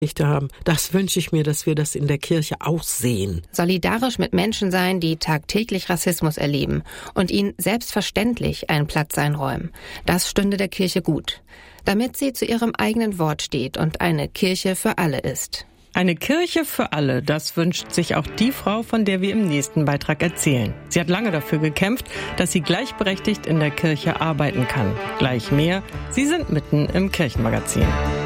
haben. Das wünsche ich mir, dass wir das in der Kirche auch sehen. Solidarisch mit Menschen sein, die tagtäglich Rassismus erleben und ihnen selbstverständlich einen Platz einräumen. Das stünde der Kirche gut, damit sie zu ihrem eigenen Wort steht und eine Kirche für alle ist. Eine Kirche für alle, das wünscht sich auch die Frau, von der wir im nächsten Beitrag erzählen. Sie hat lange dafür gekämpft, dass sie gleichberechtigt in der Kirche arbeiten kann. Gleich mehr, Sie sind mitten im Kirchenmagazin.